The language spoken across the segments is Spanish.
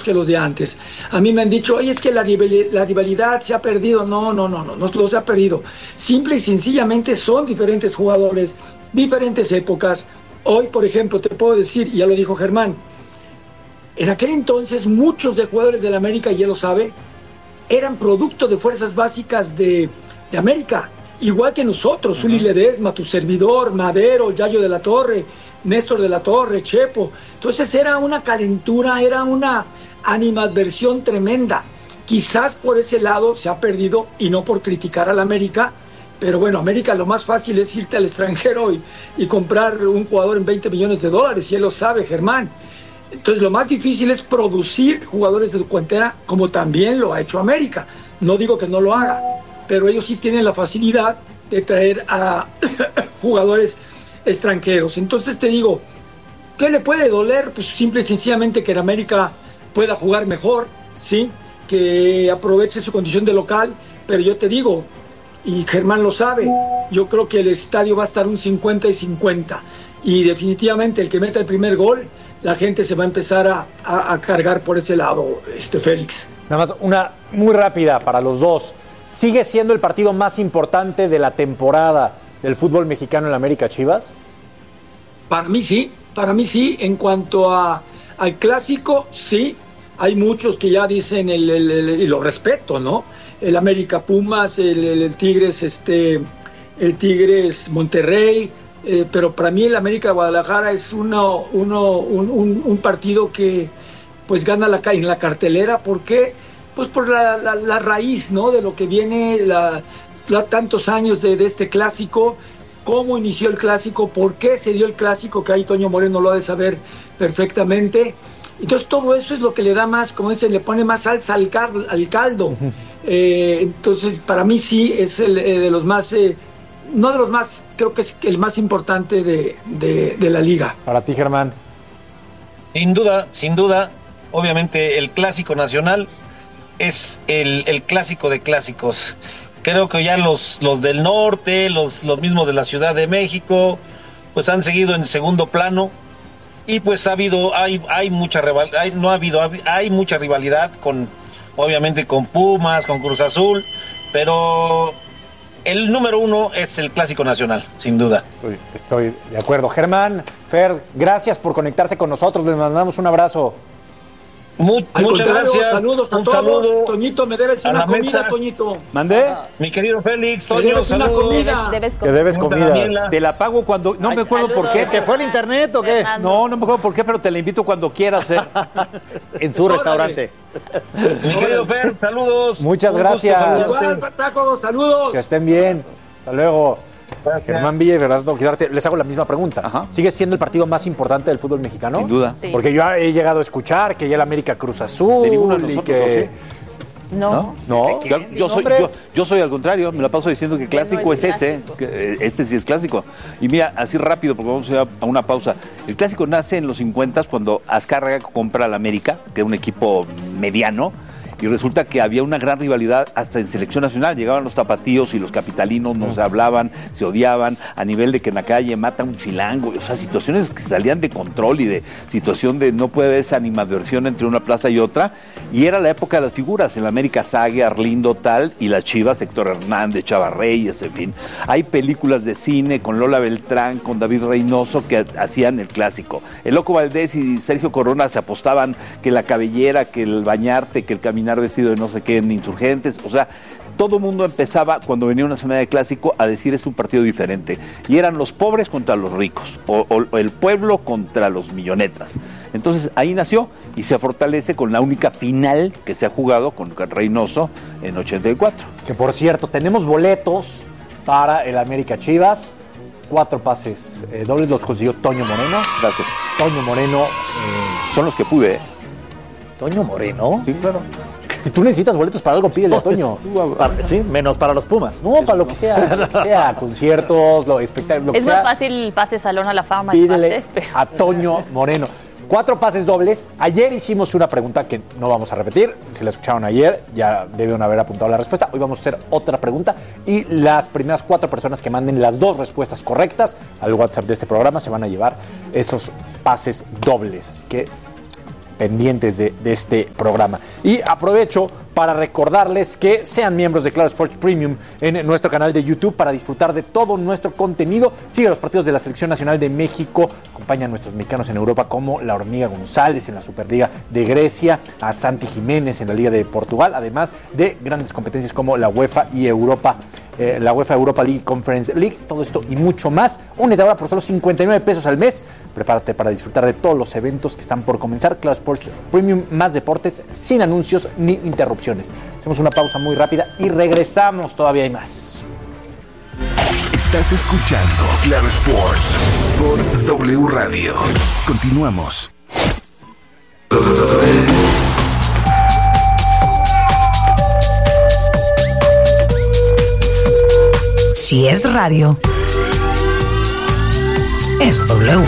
que los de antes. A mí me han dicho, oye, es que la rivalidad se ha perdido. No se ha perdido. Simple y sencillamente son diferentes jugadores, diferentes épocas. Hoy, por ejemplo, te puedo decir, y ya lo dijo Germán, en aquel entonces muchos de jugadores del América, y él lo sabe, eran producto de fuerzas básicas de América, igual que nosotros, Uli Ledesma, tu servidor, Madero, Yayo de la Torre, Néstor de la Torre, Chepo. Entonces era una calentura, era una animadversión tremenda. Quizás por ese lado se ha perdido, y no por criticar al América, pero bueno, América lo más fácil es irte al extranjero y comprar un jugador en $20 millones, y él lo sabe, Germán. Entonces lo más difícil es producir jugadores de cantera, como también lo ha hecho América. No digo que no lo haga, pero ellos sí tienen la facilidad de traer a jugadores extranjeros. Entonces te digo, ¿qué le puede doler? Pues simple y sencillamente que en América pueda jugar mejor, ¿sí? Que aproveche su condición de local, pero yo te digo, y Germán lo sabe, yo creo que el estadio va a estar un 50 y 50, y definitivamente el que meta el primer gol, la gente se va a empezar a cargar por ese lado, Félix. Nada más una muy rápida para los dos. ¿Sigue siendo el partido más importante de la temporada del fútbol mexicano en la América Chivas? Para mí sí. En cuanto al clásico, sí. Hay muchos que ya dicen, y lo respeto, ¿no? El América Pumas, el Tigres Monterrey, pero para mí el América Guadalajara es un partido que pues gana en la cartelera. ¿Por qué? Pues por la raíz, ¿no? De lo que viene, tantos años de este clásico, cómo inició el clásico, por qué se dio el clásico, que ahí Toño Moreno lo ha de saber perfectamente. Entonces todo eso es lo que le da más, como dicen, le pone más salsa al caldo. Entonces para mí sí es de los más, no de los más, creo que es el más importante de la liga. Para ti, Germán. Sin duda, obviamente el clásico nacional es el clásico de clásicos. Creo que ya los del norte, los mismos de la Ciudad de México, pues han seguido en segundo plano, y pues hay mucha rivalidad con, obviamente, con Pumas, con Cruz Azul, pero el número uno es el clásico nacional, sin duda. Estoy de acuerdo. Germán, Fer, gracias por conectarse con nosotros, les mandamos un abrazo. Muchas gracias. Saludos a todos. Saludo. Toñito, me debes una comida, mesa. Toñito. ¿Mandé? Mi querido Félix, Toño, saludos. Te debes comida. Te la pago cuando... No me acuerdo por qué. ¿Te fue el internet o qué? No me acuerdo por qué, pero te la invito cuando quieras. En su restaurante. Mi querido Fer, saludos. Muchas gracias. Igual, Paco, saludos. Que estén bien. Hasta luego. Germán Villa y Bernardo Quirarte, les hago la misma pregunta. Ajá. ¿Sigue siendo el partido más importante del fútbol mexicano? Sin duda. Sí. Porque yo he llegado a escuchar que ya el América Cruz Azul de ninguno de nosotros, y que... No. Yo soy al contrario, me la paso diciendo que clásico es ese, que este sí es clásico. Y mira, así rápido, porque vamos a ir a una pausa. El clásico nace en los 50 cuando Azcárraga compra al América, que era un equipo mediano, y resulta que había una gran rivalidad hasta en selección nacional. Llegaban los tapatíos y los capitalinos, no se hablaban, se odiaban, a nivel de que en la calle mata un chilango, o sea, situaciones que salían de control y de situación de no puede haber esa animadversión entre una plaza y otra, y era la época de las figuras, en la América Sague, Arlindo tal, y las Chivas, Héctor Hernández, Chava Reyes, en fin. Hay películas de cine con Lola Beltrán, con David Reynoso, que hacían el clásico. El Loco Valdés y Sergio Corona se apostaban que la cabellera, que el bañarte, que el caminar vestido de no sé qué en Insurgentes, o sea, todo el mundo empezaba cuando venía una semana de clásico a decir es un partido diferente, y eran los pobres contra los ricos, o el pueblo contra los millonetas. Entonces ahí nació y se fortalece con la única final que se ha jugado con Reynoso en 84. Que por cierto, tenemos boletos para el América Chivas, 4 pases dobles, los consiguió Toño Moreno. Gracias. Toño Moreno. Son los que pude, ¿Toño Moreno? Sí, claro. Si tú necesitas boletos para algo, pídele a Toño. Sí, menos para los Pumas. No, para lo que sea, conciertos, espectáculos. Es más fácil pase Salón a la Fama y pídele pastes, pero... a Toño Moreno. 4 pases dobles. Ayer hicimos una pregunta que no vamos a repetir. Si la escucharon ayer, ya deben haber apuntado la respuesta. Hoy vamos a hacer otra pregunta. Y las primeras 4 personas que manden las 2 respuestas correctas al WhatsApp de este programa se van a llevar esos pases dobles. Así que pendientes de este programa. Y aprovecho para recordarles que sean miembros de Claro Sports Premium en nuestro canal de YouTube para disfrutar de todo nuestro contenido. Sigue los partidos de la Selección Nacional de México, acompaña a nuestros mexicanos en Europa como la Hormiga González en la Superliga de Grecia, a Santi Jiménez en la Liga de Portugal, además de grandes competencias como la UEFA y la UEFA Europa League Conference League, todo esto y mucho más. Únete ahora por solo 59 pesos al mes. Prepárate para disfrutar de todos los eventos que están por comenzar. Claro Sports Premium, más deportes sin anuncios ni interrupciones. Hacemos una pausa muy rápida y regresamos, todavía hay más. Estás escuchando Claro Sports por W Radio. Continuamos. Si es radio, es W.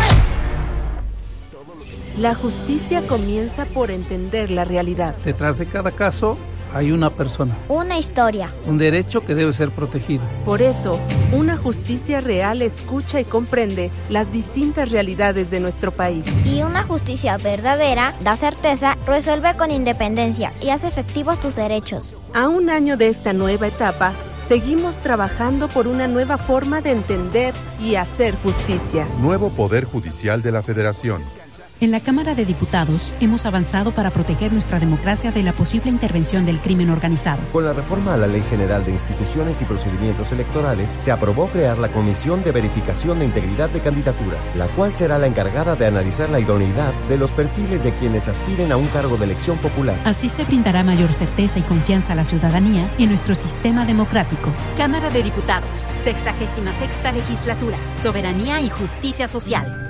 La justicia comienza por entender la realidad. Detrás de cada caso hay una persona. Una historia. Un derecho que debe ser protegido. Por eso, una justicia real escucha y comprende las distintas realidades de nuestro país. Y una justicia verdadera da certeza, resuelve con independencia y hace efectivos tus derechos. A un año de esta nueva etapa, seguimos trabajando por una nueva forma de entender y hacer justicia. Nuevo Poder Judicial de la Federación. En la Cámara de Diputados hemos avanzado para proteger nuestra democracia de la posible intervención del crimen organizado. Con la reforma a la Ley General de Instituciones y Procedimientos Electorales, se aprobó crear la Comisión de Verificación de Integridad de Candidaturas, la cual será la encargada de analizar la idoneidad de los perfiles de quienes aspiren a un cargo de elección popular. Así se brindará mayor certeza y confianza a la ciudadanía y en nuestro sistema democrático. Cámara de Diputados, 66ª Legislatura, Soberanía y Justicia Social.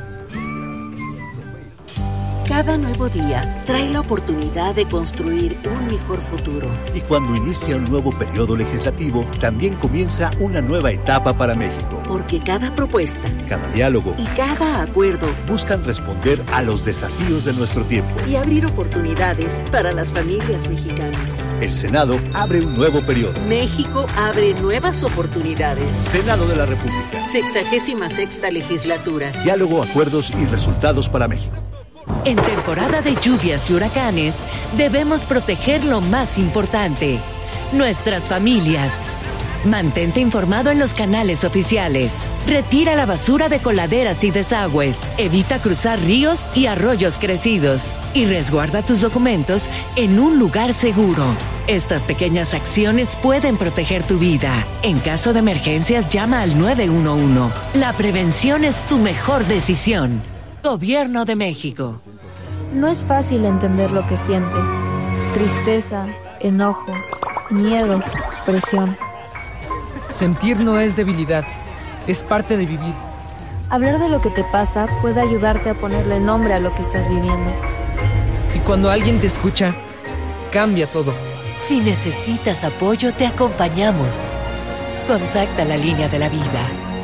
Cada nuevo día trae la oportunidad de construir un mejor futuro. Y cuando inicia un nuevo periodo legislativo, también comienza una nueva etapa para México. Porque cada propuesta, cada diálogo y cada acuerdo buscan responder a los desafíos de nuestro tiempo y abrir oportunidades para las familias mexicanas. El Senado abre un nuevo periodo. México abre nuevas oportunidades. Senado de la República. 66ª Legislatura. Diálogo, acuerdos y resultados para México. En temporada de lluvias y huracanes, debemos proteger lo más importante, nuestras familias. Mantente informado en los canales oficiales. Retira la basura de coladeras y desagües. Evita cruzar ríos y arroyos crecidos. Y resguarda tus documentos en un lugar seguro. Estas pequeñas acciones pueden proteger tu vida. En caso de emergencias, llama al 911. La prevención es tu mejor decisión. Gobierno de México. No es fácil entender lo que sientes. Tristeza, enojo, miedo, presión. Sentir no es debilidad, es parte de vivir. Hablar de lo que te pasa puede ayudarte a ponerle nombre a lo que estás viviendo. Y cuando alguien te escucha, cambia todo. Si necesitas apoyo, te acompañamos. Contacta la línea de la vida.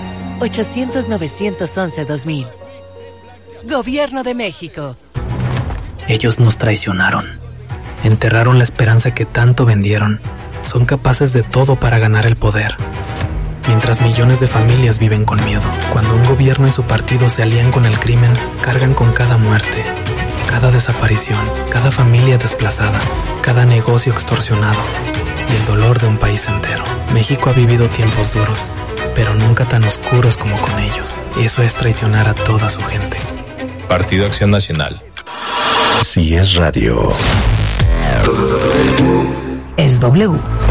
800-911-2000. Gobierno de México. Ellos nos traicionaron. Enterraron la esperanza que tanto vendieron. Son capaces de todo para ganar el poder. Mientras millones de familias viven con miedo. Cuando un gobierno y su partido se alían con el crimen, cargan con cada muerte, cada desaparición, cada familia desplazada, cada negocio extorsionado y el dolor de un país entero. México ha vivido tiempos duros, pero nunca tan oscuros como con ellos. Eso es traicionar a toda su gente. Partido Acción Nacional. Si es radio, es W.